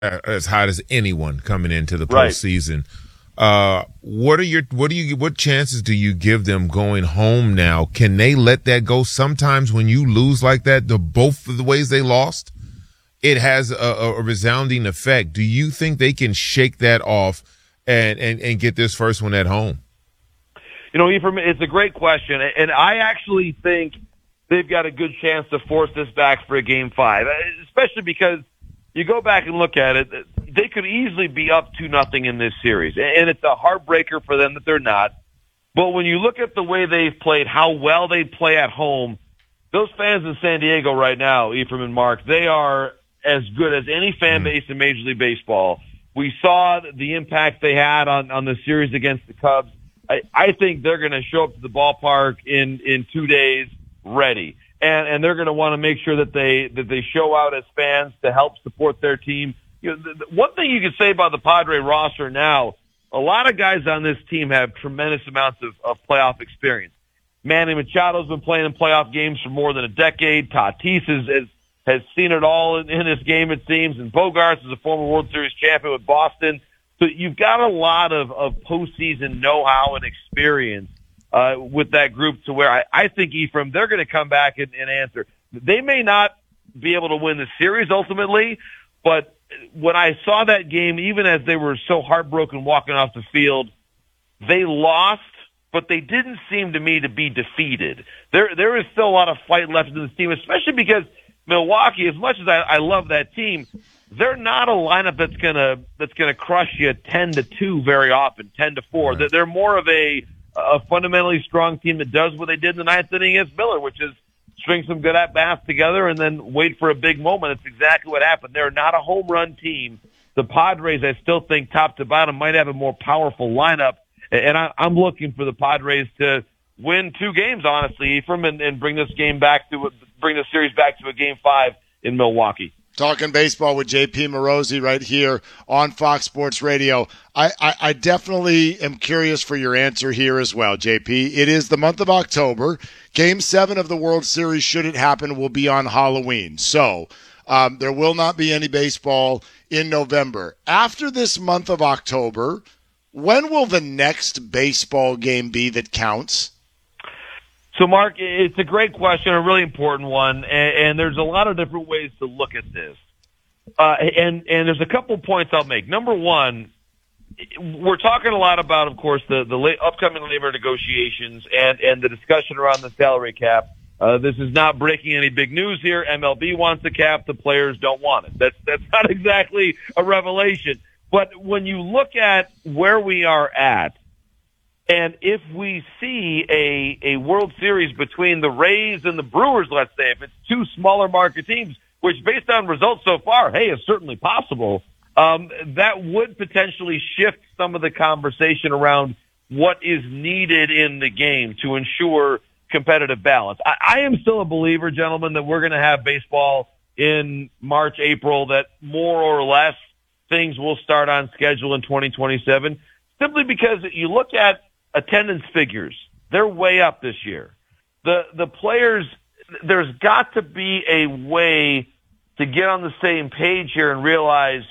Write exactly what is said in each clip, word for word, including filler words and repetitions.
as hot as anyone coming into the Right. postseason. Uh, what are your what do you what chances do you give them going home now? Can they let that go? Sometimes when you lose like that, the both of the ways they lost, it has a, a resounding effect. Do you think they can shake that off and, and, and get this first one at home? You know, Ephraim, it's a great question, and I actually think they've got a good chance to force this back for a game five, especially because you go back and look at it, they could easily be up two nothing in this series, and it's a heartbreaker for them that they're not. But when you look at the way they've played, how well they play at home, those fans in San Diego right now, Ephraim and Mark, they are as good as any fan base in Major League Baseball. We saw the impact they had on, on the series against the Cubs. I, I think they're going to show up to the ballpark in, in two days ready. And, and they're going to want to make sure that they, that they show out as fans to help support their team. You know, the, the, one thing you can say about the Padre roster now, a lot of guys on this team have tremendous amounts of, of playoff experience. Manny Machado's been playing in playoff games for more than a decade. Tatis has, has, has seen it all in, in this game, it seems. And Bogaerts is a former World Series champion with Boston. So you've got a lot of, of postseason know-how and experience uh, with that group to where I, I think, Ephraim, they're going to come back and, and answer. They may not be able to win the series ultimately, but when I saw that game, even as they were so heartbroken walking off the field, they lost, but they didn't seem to me to be defeated. There, there is still a lot of fight left in this team, especially because Milwaukee, as much as I, I love that team, they're not a lineup that's gonna that's gonna crush you ten to two very often, ten to four. Right. They're more of a a fundamentally strong team that does what they did in the ninth inning against Miller, which is string some good at bats together and then wait for a big moment. That's exactly what happened. They're not a home run team. The Padres, I still think, top to bottom, might have a more powerful lineup, and I, I'm looking for the Padres to win two games, honestly, Ephraim, and, and bring this game back to bring the series back to a game five in Milwaukee. Talking baseball with J P Morosi right here on Fox Sports Radio. I, I, I definitely am curious for your answer here as well, J P. It is the month of October. Game seven of the World Series, should it happen, will be on Halloween. So um, there will not be any baseball in November. After this month of October, when will the next baseball game be that counts? So, Mark, it's a great question, a really important one, and, and there's a lot of different ways to look at this. Uh, and, and there's a couple points I'll make. Number one, we're talking a lot about, of course, the, the la- upcoming labor negotiations and, and the discussion around the salary cap. Uh, this is not breaking any big news here. M L B wants the cap. The players don't want it. That's, that's not exactly a revelation. But when you look at where we are at, and if we see a, a World Series between the Rays and the Brewers, let's say, if it's two smaller market teams, which based on results so far, hey, is certainly possible, um, that would potentially shift some of the conversation around what is needed in the game to ensure competitive balance. I, I am still a believer, gentlemen, that we're going to have baseball in March, April, that more or less things will start on schedule in twenty twenty-seven, simply because you look at attendance figures, they're way up this year. The the players, there's got to be a way to get on the same page here and realize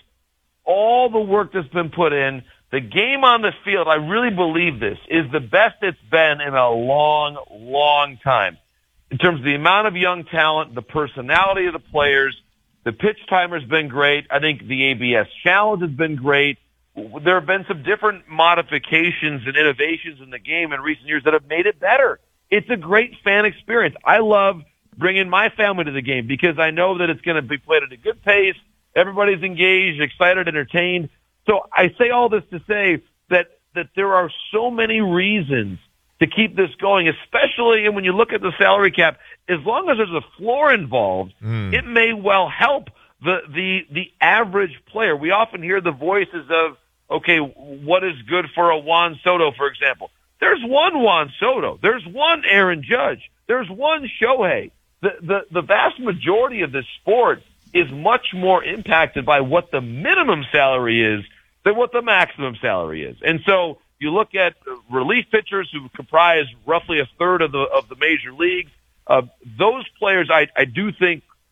all the work that's been put in. The game on the field, I really believe this, is the best it's been in a long, long time. In terms of the amount of young talent, the personality of the players, the pitch timer's been great. I think the A B S challenge has been great. There have been some different modifications and innovations in the game in recent years that have made it better. It's a great fan experience. I love bringing my family to the game because I know that it's going to be played at a good pace. Everybody's engaged, excited, entertained. So I say all this to say that, that there are so many reasons to keep this going, especially when you look at the salary cap. As long as there's a floor involved, mm. it may well help the, the, the average player. We often hear the voices of, okay, what is good for a Juan Soto, for example? There's one Juan Soto. There's one Aaron Judge. There's one Shohei. The, the, the vast majority of this sport is much more impacted by what the minimum salary is than what the maximum salary is. And so you look at relief pitchers who comprise roughly a third of the, of the major leagues. Uh, those players I, I do think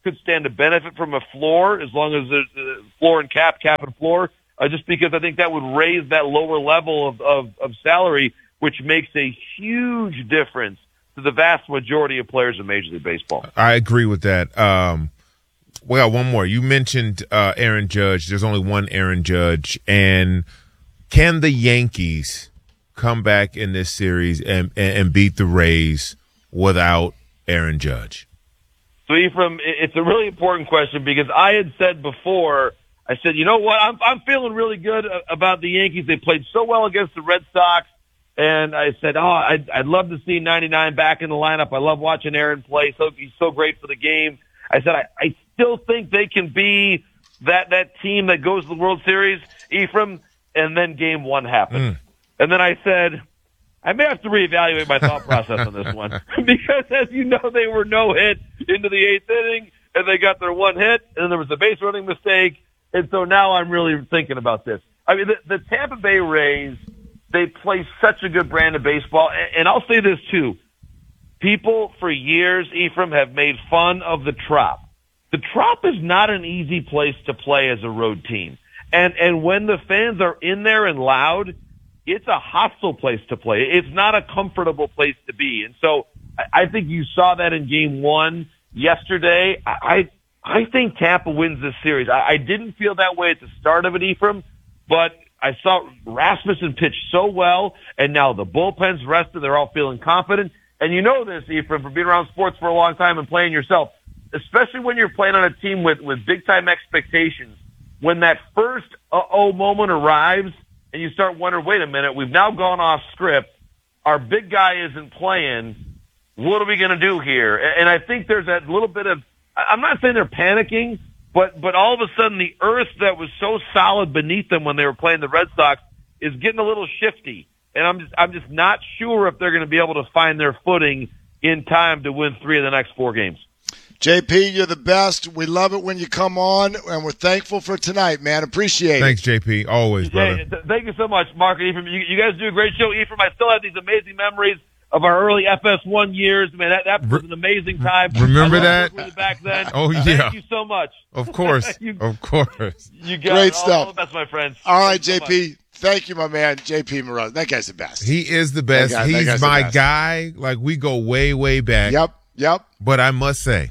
could stand to benefit from a floor as long as there's a floor and cap, cap and floor, uh, just because I think that would raise that lower level of, of, of salary, which makes a huge difference to the vast majority of players in Major League Baseball. I agree with that. Um, we got one more. You mentioned uh, Aaron Judge. There's only one Aaron Judge. And can the Yankees come back in this series and, and beat the Rays without Aaron Judge? So, Ephraim, it's a really important question because I had said before, I said, you know what, I'm, I'm feeling really good about the Yankees. They played so well against the Red Sox. And I said, oh, I'd, I'd love to see ninety-nine back in the lineup. I love watching Aaron play. So he's so great for the game. I said, I, I still think they can be that, that team that goes to the World Series, Ephraim. And then game one happened. Mm. And then I said, I may have to reevaluate my thought process on this one because, as you know, they were no hit into the eighth inning, and they got their one hit, and then there was a base running mistake, and so now I'm really thinking about this. I mean, the, the Tampa Bay Rays, they play such a good brand of baseball, and, and I'll say this too: people for years, Ephraim, have made fun of the Trop. The Trop is not an easy place to play as a road team, and and when the fans are in there and loud, it's a hostile place to play. It's not a comfortable place to be. And so I think you saw that in game one yesterday. I I think Tampa wins this series. I, I didn't feel that way at the start of it, Ephraim, but I saw Rasmussen pitch so well, and now the bullpen's rested. They're all feeling confident. And you know this, Ephraim, from being around sports for a long time and playing yourself, especially when you're playing on a team with, with big-time expectations. When that first uh-oh moment arrives, and you start wondering, wait a minute, we've now gone off script. Our big guy isn't playing. What are we going to do here? And I think there's that little bit of, I'm not saying they're panicking, but, but all of a sudden the earth that was so solid beneath them when they were playing the Red Sox is getting a little shifty. And I'm just, I'm just not sure if they're going to be able to find their footing in time to win three of the next four games. J P, you're the best. We love it when you come on, and we're thankful for tonight, man. Appreciate Thanks, it. Thanks, J P. Always, brother. Hey, th- thank you so much, Mark and Ephraim. You, you guys do a great show. Ephraim, I still have these amazing memories of our early F S one years. Man, that, that was an amazing time. Remember that? With you back then. Oh, yeah. Thank you so much. Of course. you, of course. You got great it. stuff. All, all the best, my friends. All right, Thanks J P. So Thank you, my man, J P Moroz. That guy's the best. He is the best. That guy, that He's the my best. guy. Like, we go way, way back. Yep, yep. But I must say,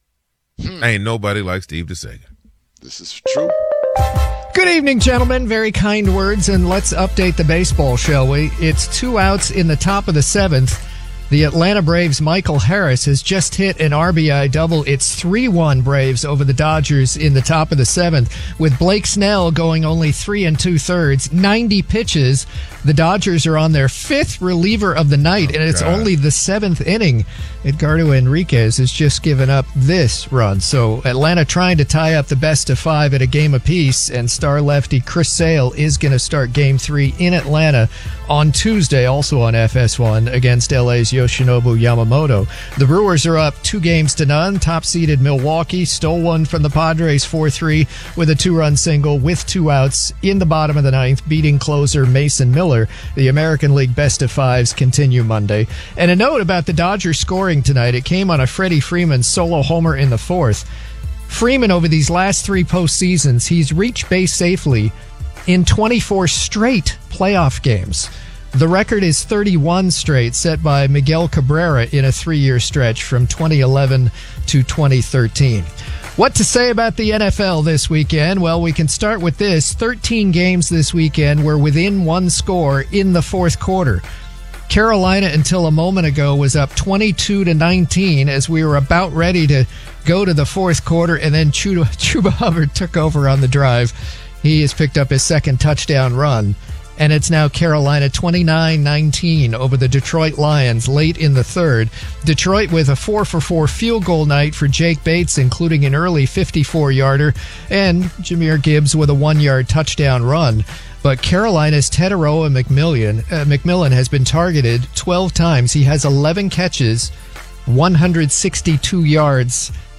Hmm. ain't nobody like Steve DeSega. This is true. Good evening, gentlemen. Very kind words, and let's update the baseball, shall we? It's two outs in the top of the seventh. The Atlanta Braves' Michael Harris has just hit an R B I double. It's three one Braves over the Dodgers in the top of the seventh, with Blake Snell going only three and two-thirds, ninety pitches. The Dodgers are on their fifth reliever of the night, oh, and it's God. only the seventh inning. Edgardo Enriquez has just given up this run. So Atlanta trying to tie up the best of five at a game apiece, and star lefty Chris Sale is going to start game three in Atlanta on Tuesday, also on F S one, against L A's Yoshinobu Yamamoto. The Brewers are up two games to none. Top-seeded Milwaukee stole one from the Padres four three with a two-run single with two outs in the bottom of the ninth, beating closer Mason Miller. The American League best of fives continue Monday. And a note about the Dodgers scoring tonight. It came on a Freddie Freeman solo homer in the fourth. Freeman, over these last three postseasons, he's reached base safely in twenty-four straight playoff games. The record is thirty-one straight, set by Miguel Cabrera in a three-year stretch from twenty eleven to twenty thirteen. What to say about the N F L this weekend? Well, we can start with this. thirteen games this weekend were within one score in the fourth quarter. Carolina, until a moment ago, was up twenty-two to nineteen as we were about ready to go to the fourth quarter, and then Chuba, Chuba Hubbard took over on the drive. He has picked up his second touchdown run, and it's now Carolina twenty-nine nineteen over the Detroit Lions late in the third. Detroit with a four for four field goal night for Jake Bates, including an early fifty-four-yarder, and Jahmyr Gibbs with a one-yard touchdown run. But Carolina's Teteroa McMillan, uh, McMillan has been targeted twelve times. He has eleven catches, one hundred sixty-two yards,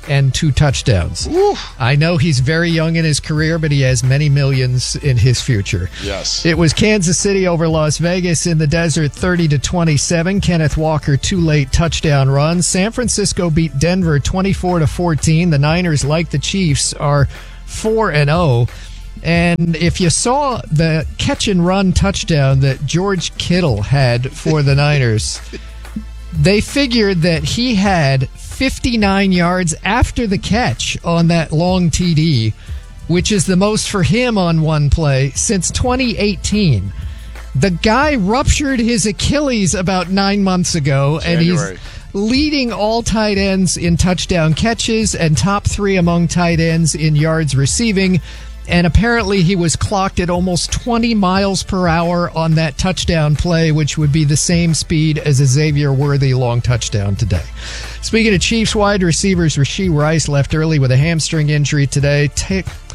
and two touchdowns. Oof. I know he's very young in his career, but he has many millions in his future. Yes. It was Kansas City over Las Vegas in the desert, thirty to twenty-seven. Kenneth Walker, two late touchdown runs. San Francisco beat Denver twenty-four to fourteen. The Niners, like the Chiefs, are four and oh. And if you saw the catch and run touchdown that George Kittle had for the Niners, they figured that he had fifty-nine yards after the catch on that long T D, which is the most for him on one play since twenty eighteen. The guy ruptured his Achilles about nine months ago, January. and he's leading all tight ends in touchdown catches and top three among tight ends in yards receiving. And apparently he was clocked at almost twenty miles per hour on that touchdown play, which would be the same speed as a Xavier Worthy long touchdown today. Speaking of Chiefs wide receivers, Rashee Rice left early with a hamstring injury today. Ta-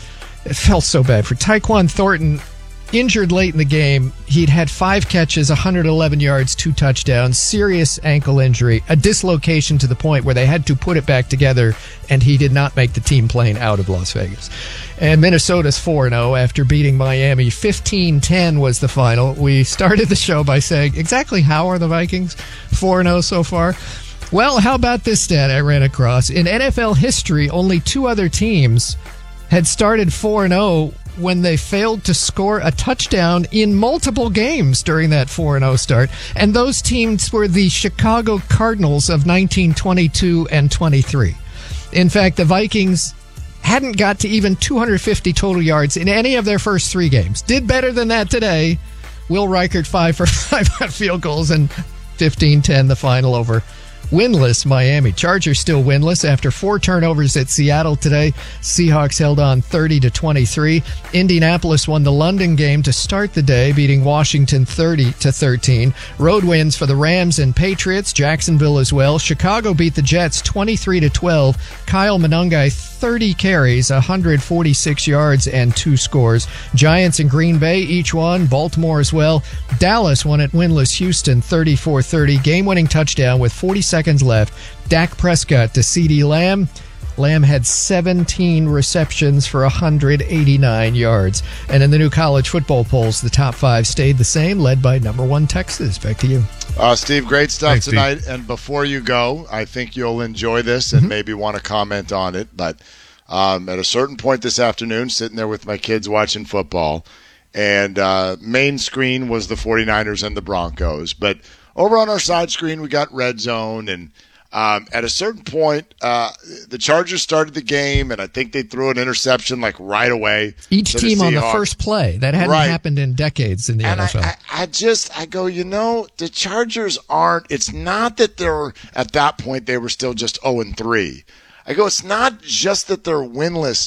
it felt so bad for Tyquan Thornton. Injured late in the game. He'd had five catches, one hundred eleven yards, two touchdowns, serious ankle injury, a dislocation to the point where they had to put it back together, and he did not make the team plane out of Las Vegas. And Minnesota's four and oh after beating Miami. fifteen ten was the final. We started the show by saying, exactly how are the Vikings four and oh so far? Well, how about this stat I ran across? In N F L history, only two other teams had started four and oh when they failed to score a touchdown in multiple games during that four and oh start. And those teams were the Chicago Cardinals of nineteen twenty-two and twenty-three. In fact, the Vikings hadn't got to even two hundred fifty total yards in any of their first three games. Did better than that today. Will Reichert five for five on field goals, and fifteen ten the final over winless Miami. Chargers still winless after four turnovers at Seattle today. Seahawks held on thirty to twenty-three. Indianapolis won the London game to start the day, beating Washington thirty to thirteen. Road wins for the Rams and Patriots. Jacksonville as well. Chicago beat the Jets twenty-three to twelve. Kyle Monangai thirty carries, one hundred forty-six yards, and two scores. Giants and Green Bay each won. Baltimore as well. Dallas won at winless Houston thirty-four thirty. Game-winning touchdown with forty seconds left. Dak Prescott to CeeDee Lamb. Lamb had seventeen receptions for one hundred eighty-nine yards. And in the new college football polls, the top five stayed the same, led by number one Texas. Back to you. Uh, Steve, great stuff Thanks, tonight. Steve. And before you go, I think you'll enjoy this and mm-hmm. maybe want to comment on it. But um, at a certain point this afternoon, sitting there with my kids watching football, and uh, main screen was the 49ers and the Broncos. But over on our side screen, we got Red Zone, and um, at a certain point, uh, the Chargers started the game, and I think they threw an interception like right away. Each team on the first play. That hadn't right. happened in decades in the and N F L. I, I, I just, I go, you know, the Chargers aren't, it's not that they're, at that point, they were still just oh and three. I go, it's not just that they're winless.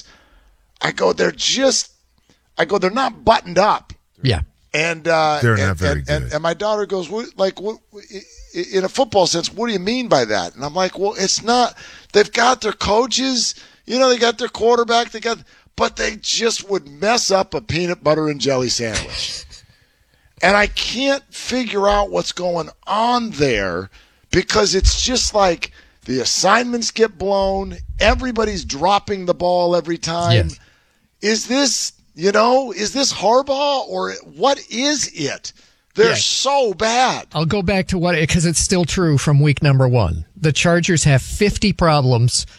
I go, they're just, I go, they're not buttoned up. Yeah. And uh, they're and, not very and, good. And, and my daughter goes, what, like, what, in a football sense, what do you mean by that? And I'm like, well, it's not. They've got their coaches, you know, they got their quarterback, they got, but they just would mess up a peanut butter and jelly sandwich. And I can't figure out what's going on there because it's just like the assignments get blown, everybody's dropping the ball every time. Yes. Is this? You know, is this Harbaugh or what is it? They're yeah. so bad. I'll go back to what, because it's still true from week number one. The Chargers have fifty problems.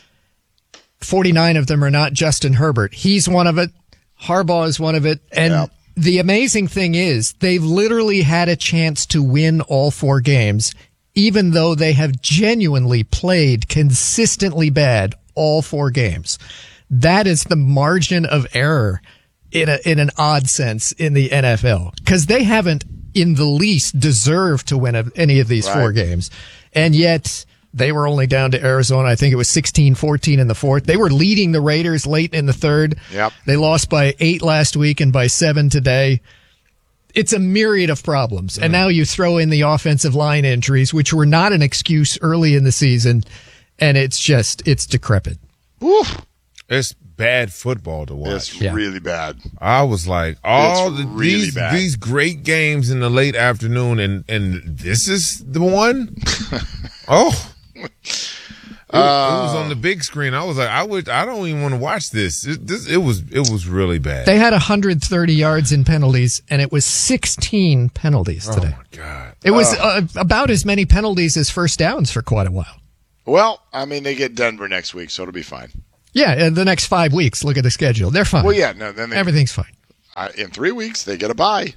forty-nine of them are not Justin Herbert. He's one of it. Harbaugh is one of it. And yep. the amazing thing is they've literally had a chance to win all four games, even though they have genuinely played consistently bad all four games. That is the margin of error in a, in an odd sense in the N F L, because they haven't in the least deserved to win a, any of these right. four games. And yet they were only down to Arizona. I think it was sixteen fourteen in the fourth. They were leading the Raiders late in the third. Yep. They lost by eight last week and by seven today. It's a myriad of problems. Mm. And now you throw in the offensive line injuries, which were not an excuse early in the season. And it's just, it's decrepit. Oof. It's bad football to watch. It's yeah. really bad. I was like, all the, really these bad. these great games in the late afternoon, and and this is the one. Oh, It, uh, it was on the big screen. I was like, I would, I don't even want to watch this. It, this, it was, it was really bad. They had one hundred thirty yards in penalties, and it was sixteen penalties today. Oh my God! It was uh, uh, about as many penalties as first downs for quite a while. Well, I mean, they get Denver next week, so it'll be fine. Yeah, in the next five weeks. Look at the schedule; they're fine. Well, yeah, no, then they, everything's fine. Uh, in three weeks, they get a bye.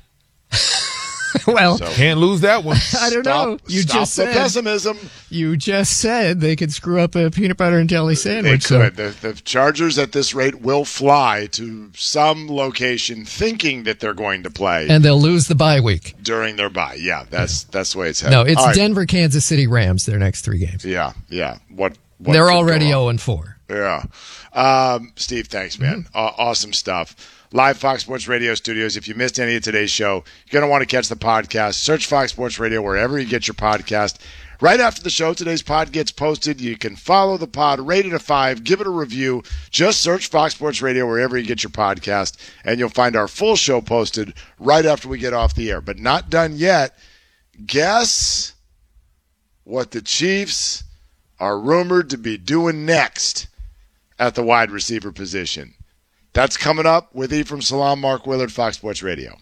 Well, so, can't lose that one. I don't stop, know. You stop just the said pessimism. You just said they could screw up a peanut butter and jelly sandwich. They could. So. The, the Chargers at this rate will fly to some location thinking that they're going to play, and they'll lose the bye week during their bye. Yeah, that's that's the way it's headed. No, it's right. Denver, Kansas City, Rams. Their next three games. Yeah, yeah. What? what they're already zero and four. Yeah. Um, Steve, thanks, man. Mm-hmm. Uh, awesome stuff. Live Fox Sports Radio studios. If you missed any of today's show, you're going to want to catch the podcast. Search Fox Sports Radio wherever you get your podcast. Right after the show, today's pod gets posted. You can follow the pod, rate it a five, give it a review. Just search Fox Sports Radio wherever you get your podcast, and you'll find our full show posted right after we get off the air. But not done yet. Guess what the Chiefs are rumored to be doing next at the wide receiver position. That's coming up with Ephraim Salaam, Mark Willard, Fox Sports Radio.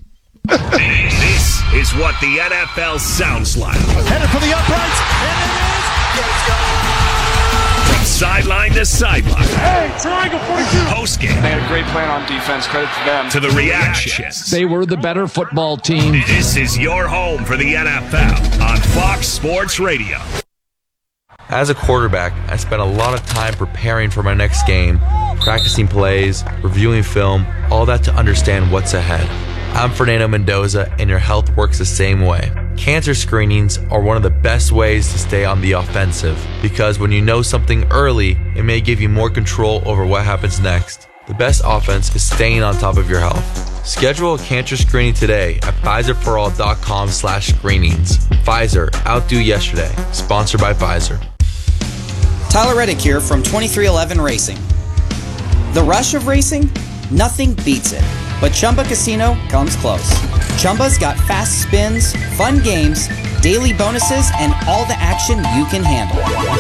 This is what the N F L sounds like. Headed for the uprights, and it is. Let's go. From sideline to sideline. Hey, triangle forty-two. Post game. They had a great plan on defense. Credit to them. To the reactions. They were the better football team. This is your home for the N F L on Fox Sports Radio. As a quarterback, I spent a lot of time preparing for my next game, practicing plays, reviewing film, all that to understand what's ahead. I'm Fernando Mendoza, and your health works the same way. Cancer screenings are one of the best ways to stay on the offensive, because when you know something early, it may give you more control over what happens next. The best offense is staying on top of your health. Schedule a cancer screening today at Pfizer for all dot com slash screenings. Pfizer, outdo yesterday. Sponsored by Pfizer. Tyler Reddick here from twenty-three eleven Racing. The rush of racing? Nothing beats it. But Chumba Casino comes close. Chumba's got fast spins, fun games, daily bonuses, and all the action you can handle.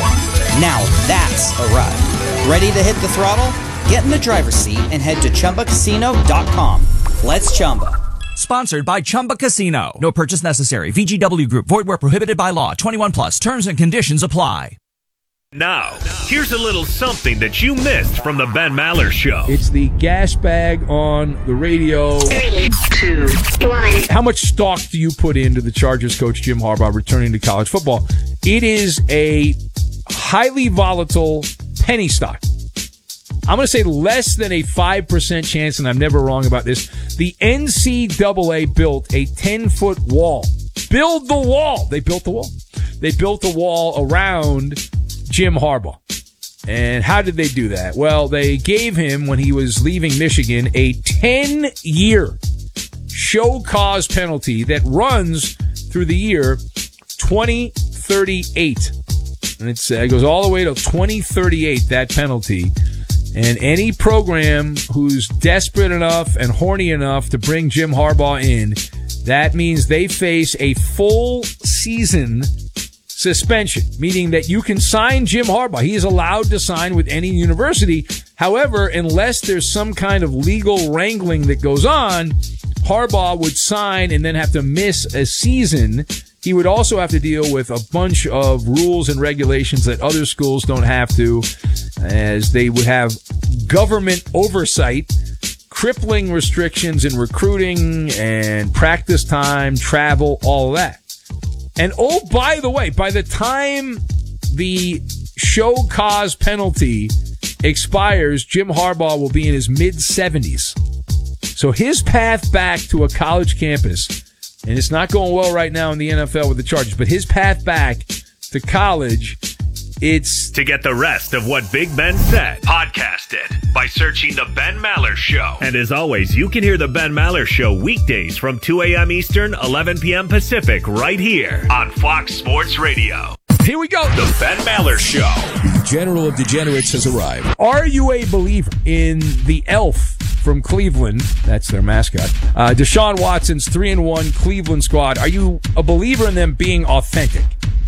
Now that's a ride. Ready to hit the throttle? Get in the driver's seat and head to Chumba Casino dot com. Let's Chumba. Sponsored by Chumba Casino. No purchase necessary. V G W Group. Void where prohibited by law. twenty-one plus. Terms and conditions apply. Now, here's a little something that you missed from the Ben Maller Show. It's the gas bag on the radio. Three, two, one. How much stock do you put into the Chargers coach Jim Harbaugh returning to college football? It is a highly volatile penny stock. I'm going to say less than a five percent chance, and I'm never wrong about this. The N C double A built a ten-foot wall. Build the wall. They built the wall. They built the wall around Jim Harbaugh. And how did they do that? Well, they gave him, when he was leaving Michigan, a ten-year show cause penalty that runs through the year twenty thirty-eight. And it's, uh, it goes all the way to twenty thirty-eight, that penalty. And any program who's desperate enough and horny enough to bring Jim Harbaugh in, that means they face a full season suspension, meaning that you can sign Jim Harbaugh. He is allowed to sign with any university. However, unless there's some kind of legal wrangling that goes on, Harbaugh would sign and then have to miss a season. He would also have to deal with a bunch of rules and regulations that other schools don't have to, as they would have government oversight, crippling restrictions in recruiting and practice time, travel, all of that. And oh, by the way, by the time the show cause penalty expires, Jim Harbaugh will be in his mid-seventies. So his path back to a college campus, and it's not going well right now in the N F L with the Chargers, but his path back to college, it's... To get the rest of what Big Ben said, podcast it by searching The Ben Maller Show. And as always, you can hear The Ben Maller Show weekdays from two a.m. Eastern, eleven p.m. Pacific, right here on Fox Sports Radio. Here we go. The Ben Maller Show. The General of Degenerates has arrived. Are you a believer in the elf from Cleveland? That's their mascot. Uh, Deshaun Watson's three and one Cleveland squad. Are you a believer in them being authentic?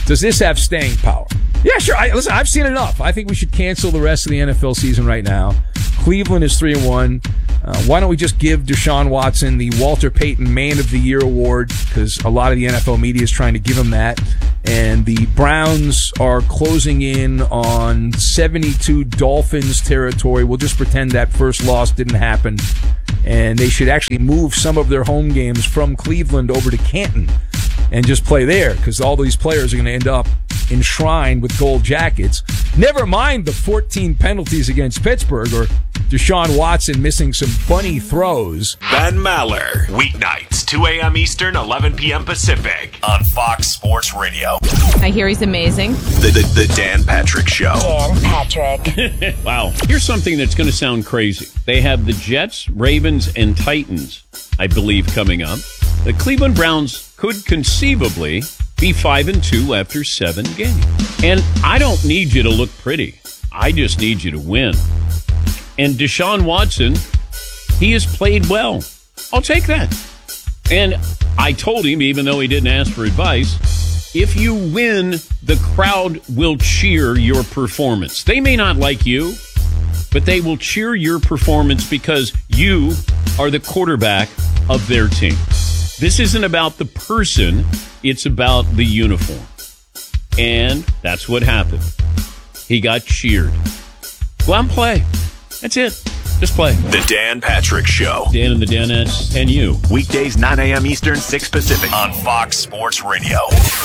Does this have staying power? Yeah, sure. I, listen, I've seen enough. I think we should cancel the rest of the N F L season right now. Cleveland is three and one. Uh, why don't we just give Deshaun Watson the Walter Payton Man of the Year award? Because a lot of the N F L media is trying to give him that. And the Browns are closing in on seventy-two Dolphins territory. We'll just pretend that first loss didn't happen. And they should actually move some of their home games from Cleveland over to Canton and just play there, because all these players are going to end up enshrined with gold jackets. Never mind the fourteen penalties against Pittsburgh or Deshaun Watson missing some bunny throws. Ben Maller, weeknights, two a.m. Eastern, eleven p.m. Pacific, on Fox Sports Radio. I hear he's amazing. The, the, the Dan Patrick Show. Dan Patrick. Wow. Here's something that's going to sound crazy. They have the Jets, Ravens, and Titans, I believe, coming up. The Cleveland Browns could conceivably be five and two after seven games. And I don't need you to look pretty. I just need you to win. And Deshaun Watson, he has played well. I'll take that. And I told him, even though he didn't ask for advice, if you win, the crowd will cheer your performance. They may not like you, but they will cheer your performance because you are the quarterback of their team. This isn't about the person, it's about the uniform. And that's what happened. He got cheered. Go out and play. That's it. Just play. The Dan Patrick Show. Dan and the Danettes and you. Weekdays, nine a.m. Eastern, six Pacific, on Fox Sports Radio.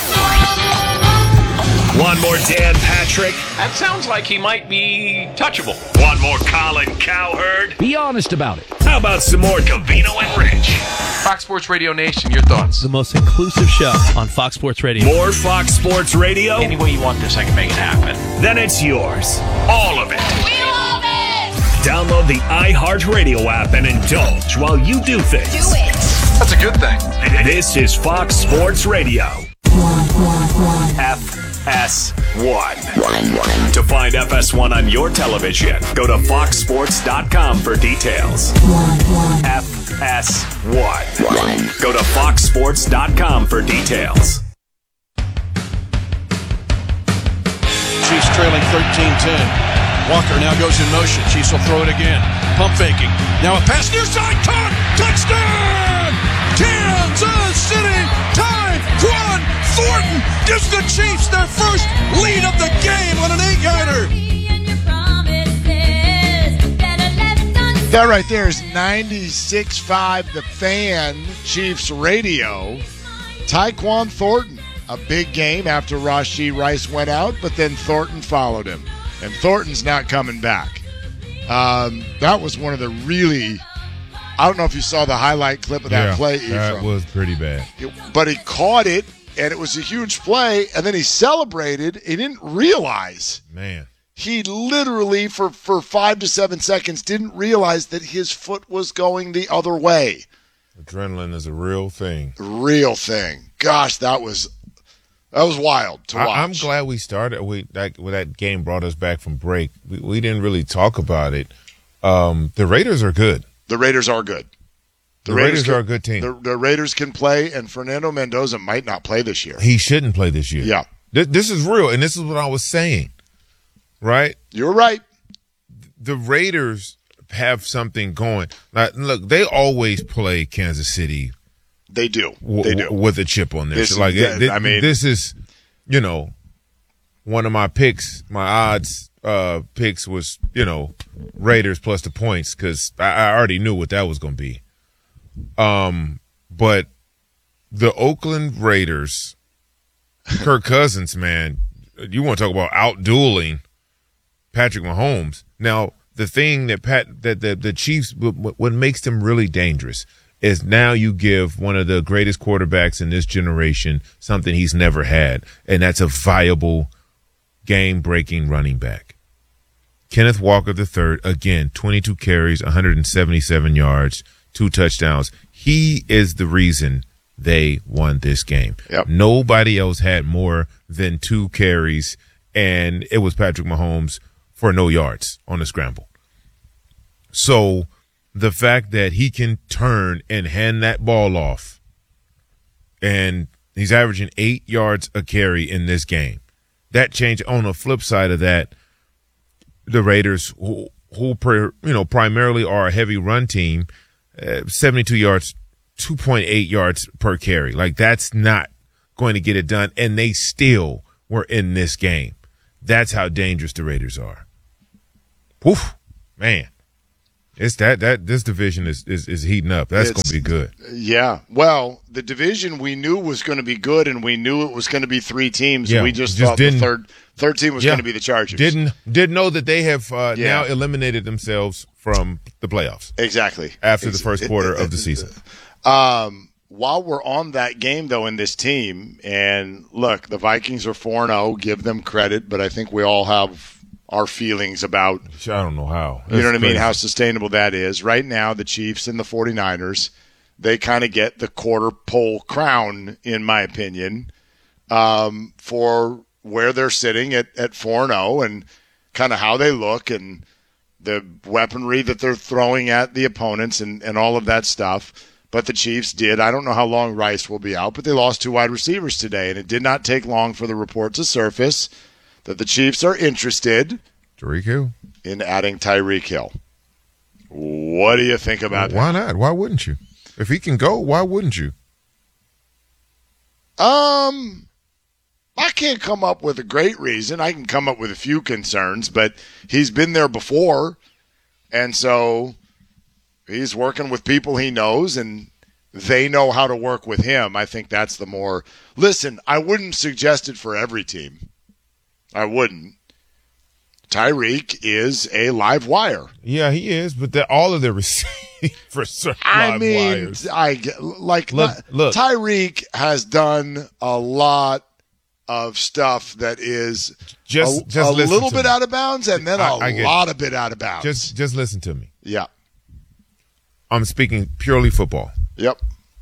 One more Dan Patrick. That sounds like he might be touchable. One more Colin Cowherd. Be honest about it. How about some more Covino and Rich? Fox Sports Radio Nation, your thoughts? The most inclusive show on Fox Sports Radio. More Fox Sports Radio? Any way you want this, I can make it happen. Then it's yours. All of it. We love it! Download the iHeartRadio app and indulge while you do things. Do it! That's a good thing. This is Fox Sports Radio. F S one. To find F S one on your television, go to fox sports dot com for details. F S one. Go to fox sports dot com for details. Chiefs trailing thirteen ten. Walker now goes in motion. Chiefs will throw it again. Pump faking. Now a pass near side. Caught. Touchdown! Kansas City. Tyquan Thornton gives the Chiefs their first lead of the game on an eight-yarder. That right there is ninety-six point five The Fan, Chiefs Radio. Tyquan Thornton, a big game after Rashee Rice went out, but then Thornton followed him. And Thornton's not coming back. Um, that was one of the really, I don't know if you saw the highlight clip of that yeah, play. That Ephraim. was pretty bad. But he caught it, and it was a huge play, and then he celebrated. He didn't realize. Man. He literally, for, for five to seven seconds, didn't realize that his foot was going the other way. Adrenaline is a real thing. Real thing. Gosh, that was that was wild to watch. I, I'm glad we started. We that well, that game brought us back from break. We, we didn't really talk about it. Um, the Raiders are good. The Raiders are good. The, the Raiders, Raiders can, are a good team. The, the Raiders can play, and Fernando Mendoza might not play this year. He shouldn't play this year. Yeah. This, this is real, and this is what I was saying. Right? You're right. The Raiders have something going. Now, look, they always play Kansas City. They do. W- they do. With a chip on their this, shoulder. Like, that, it, I mean, this is, you know, one of my picks, my odds uh, picks was, you know, Raiders plus the points because I, I already knew what that was going to be. Um, but the Oakland Raiders, Kirk Cousins, man, you want to talk about out-dueling Patrick Mahomes. Now, the thing that Pat that the, the Chiefs, what, what makes them really dangerous is now you give one of the greatest quarterbacks in this generation something he's never had, and that's a viable, game-breaking running back. Kenneth Walker the third, again, twenty-two carries, one hundred seventy-seven yards, two touchdowns. He is the reason they won this game. Yep. Nobody else had more than two carries, and it was Patrick Mahomes for no yards on the scramble. So the fact that he can turn and hand that ball off and He's averaging eight yards a carry in this game. That changed. On the flip side of that, the Raiders, who, who per, you know, primarily are a heavy run team, uh, seventy-two yards, two point eight yards per carry. Like, that's not going to get it done, and they still were in this game. That's how dangerous the Raiders are. Woof, man. It's that that this division is is, is heating up. That's going to be good. Yeah. Well, the division we knew was going to be good, and we knew it was going to be three teams. Yeah, we just, just thought the didn't- third third team was Yeah. going to be the Chargers. Didn't didn't know that they have uh, Yeah. now eliminated themselves from the playoffs Exactly. after Ex- the first quarter of the season. Um, while we're on that game, though, in this team, and look, the Vikings are four and oh, give them credit, but I think we all have our feelings about, I don't know how. you know That's what I mean, crazy. how sustainable that is. Right now, the Chiefs and the 49ers, they kind of get the quarter pole crown, in my opinion, um, for where they're sitting at, at four and oh and kind of how they look and the weaponry that they're throwing at the opponents and, and all of that stuff. But the Chiefs did. I don't know how long Rice will be out, but they lost two wide receivers today, and it did not take long for the report to surface that the Chiefs are interested Tyreek Hill. in adding Tyreek Hill. What do you think about Why not? Why wouldn't you? If he can go, why wouldn't you? that? Um, I can't come up with a great reason. I can come up with a few concerns, but he's been there before, and so he's working with people he knows, and they know how to work with him. I think that's the more – listen, I wouldn't suggest it for every team. I wouldn't. Tyreek is a live wire. Yeah, he is, but they're all of their receivers are I live mean, wires. I get, like Look, not- look. Tyreek has done a lot of stuff that is Just- a, just a listen little to bit me. out of bounds and then a I- I get it. lot of bit out of bounds. Just just listen to me. yeah. I'm speaking purely football. Yep.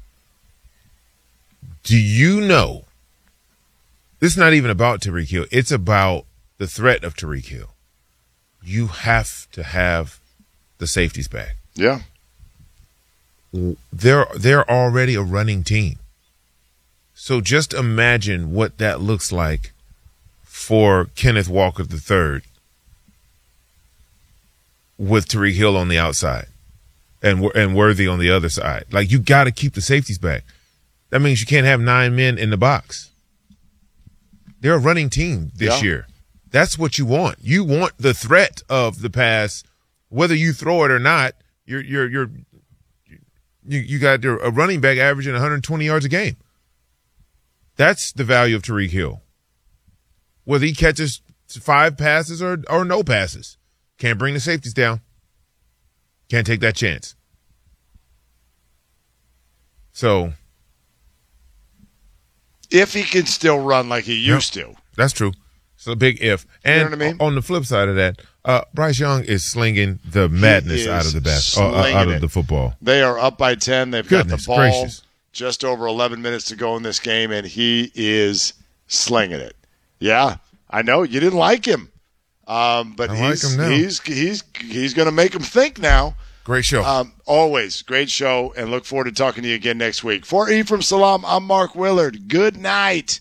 Do you know? This is not even about Tyreek Hill. It's about the threat of Tyreek Hill. You have to have the safeties back. Yeah. They're they're already a running team. So just imagine what that looks like for Kenneth Walker the third with Tyreek Hill on the outside and and Worthy on the other side. Like, you got to keep the safeties back. That means you can't have nine men in the box. They're a running team this Yeah. year. That's what you want. You want the threat of the pass, whether you throw it or not. You're you're you're you, you got your, a running back averaging one hundred twenty yards a game. That's the value of Tyreek Hill. Whether he catches five passes or or no passes, can't bring the safeties down. Can't take that chance. So, If he can still run like he used to. that's true. It's a big if. And You know what I mean? on the flip side of that, uh, Bryce Young is slinging the madness is out of the bas- uh, uh, slinging out of it. the football. They are up by ten. They've got Goodness the ball. gracious. Just over eleven minutes to go in this game, and he is slinging it. Yeah, I know you didn't like him, um, but I like he's, him now. he's he's he's going to make him think now. Great show. Um, always great show, and look forward to talking to you again next week. For Ephraim Salam, I'm Mark Willard. Good night.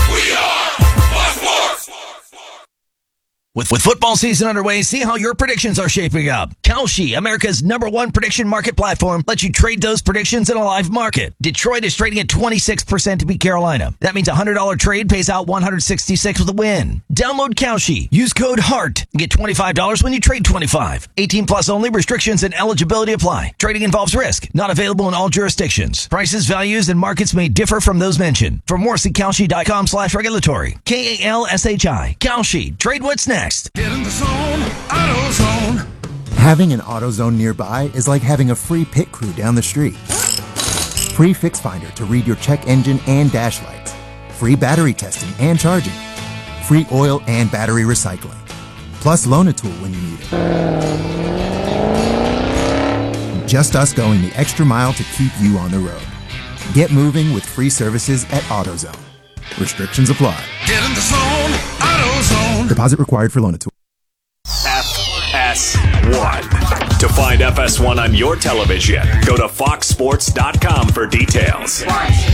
With, with football season underway, see how your predictions are shaping up. Kalshi, America's number one prediction market platform, lets you trade those predictions in a live market. Detroit is trading at twenty-six percent to beat Carolina. That means a one hundred dollars trade pays out one hundred sixty-six with a win. Download Kalshi. Use code HEART and get twenty-five dollars when you trade twenty-five. eighteen plus only. Restrictions and eligibility apply. Trading involves risk. Not available in all jurisdictions. Prices, values, and markets may differ from those mentioned. For more, see Kalshi.com slash regulatory. K A L S H I. Kalshi. Trade what's next. Get in the zone, AutoZone. Having an AutoZone nearby is like having a free pit crew down the street. Free Fix Finder to read your check engine and dash lights. Free battery testing and charging. Free oil and battery recycling. Plus loan a tool when you need it. Just us going the extra mile to keep you on the road. Get moving with free services at AutoZone. Restrictions apply. Get in the zone, AutoZone. Deposit required for loan a tool. F S one. To find F S one on your television, go to fox sports dot com for details.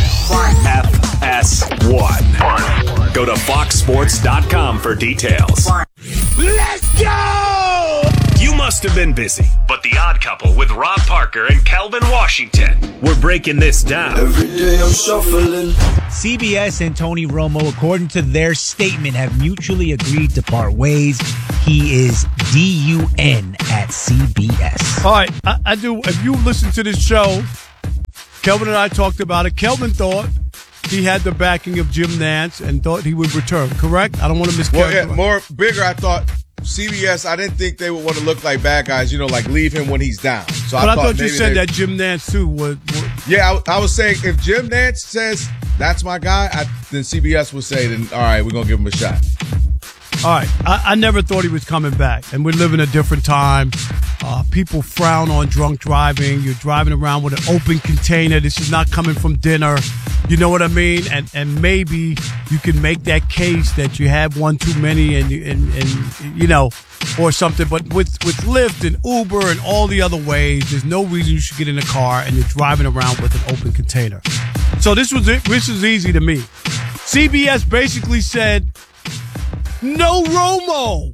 F S one. Go to fox sports dot com for details. Let's go! You must have been busy, but The Odd Couple with Rob Parker and Kelvin Washington, we're breaking this down. Every day I'm shuffling. C B S and Tony Romo, according to their statement, have mutually agreed to part ways. He is D U N at C B S. All right, I, I do. If you listen to this show, Kelvin and I talked about it. Kelvin thought he had the backing of Jim Nantz and thought he would return, correct? I don't want to mischaracterize. Well, yeah, more bigger, I thought C B S, I didn't think they would want to look like bad guys, you know, like leave him when he's down. So but I I thought, thought you said they, that Jim Nantz, too, would. would Yeah, I, I was saying if Jim Nantz says that's my guy, I, then C B S would say, then all right, we're going to give him a shot. All right. I, I never thought he was coming back, and we live in a different time. Uh, people frown on drunk driving. You're driving around with an open container. This is not coming from dinner. You know what I mean? And and maybe you can make that case that you had one too many, and and and you know, or something. But with with Lyft and Uber and all the other ways, there's no reason you should get in a car and you're driving around with an open container. So this was it. This was easy to me. C B S basically said, "No Romo."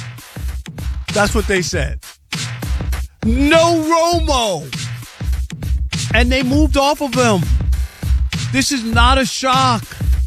That's what they said. No Romo. And they moved off of him. This is not a shock.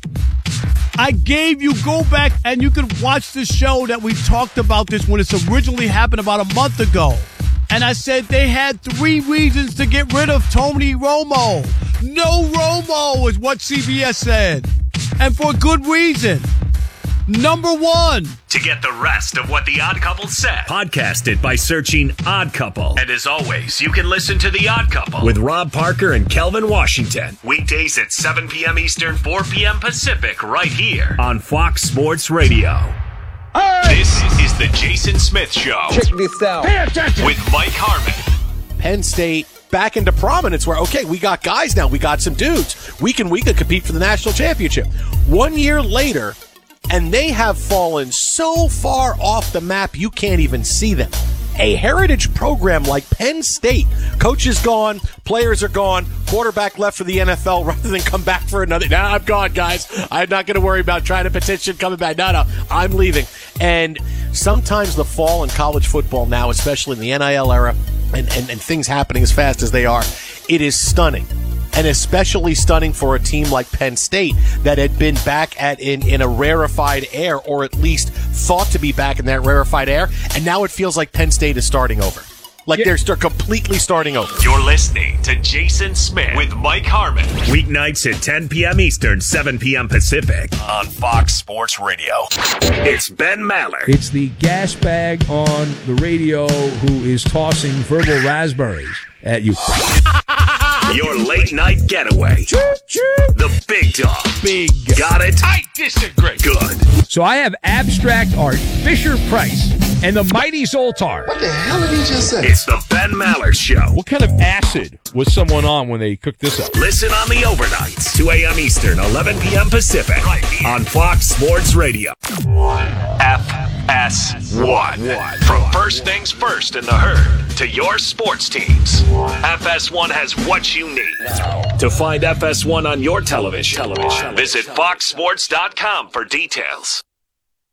I gave you, go back and you can watch the show that we talked about this when it's originally happened about a month ago. And I said they had three reasons to get rid of Tony Romo. No Romo is what C B S said. And for good reason. Number one. To get the rest of what The Odd Couple said, podcast it by searching Odd Couple. And as always, you can listen to The Odd Couple with Rob Parker and Kelvin Washington. Weekdays at seven p.m. Eastern, four p.m. Pacific, right here on Fox Sports Radio. Hey! This is the Jason Smith Show. Check this out. Pay attention. With Mike Harmon. Penn State back into prominence where, okay, we got guys now. We got some dudes. We can, we can compete for the national championship. One year later, and they have fallen so far off the map, you can't even see them. A heritage program like Penn State, coach is gone, players are gone, quarterback left for the N F L rather than come back for another. Now I'm gone, guys. I'm not going to worry about trying to petition coming back. No, no, I'm leaving. And sometimes the fall in college football now, especially in the N I L era, and, and, and things happening as fast as they are, it is stunning. And especially stunning for a team like Penn State that had been back at in, in a rarefied air, or at least thought to be back in that rarefied air. And now it feels like Penn State is starting over. Like yeah. they're, they're completely starting over. You're listening to Jason Smith with Mike Harmon. Weeknights at ten p.m. Eastern, seven p.m. Pacific on Fox Sports Radio. It's Ben Maller. It's the gas bag on the radio who is tossing verbal raspberries at you. Your late night getaway. The big dog. Big. Got it? I disagree. Good. So I have abstract art, Fisher Price, and the Mighty Zoltar. What the hell did he just say? It's the Ben Maller Show. What kind of acid was someone on when they cooked this up? Listen on the overnights, two a.m. Eastern, eleven p.m. Pacific, right here on Fox Sports Radio. F S one. From first things first in the herd to your sports teams, F S one has what you need. To find F S one on your television, television. Visit fox sports dot com for details.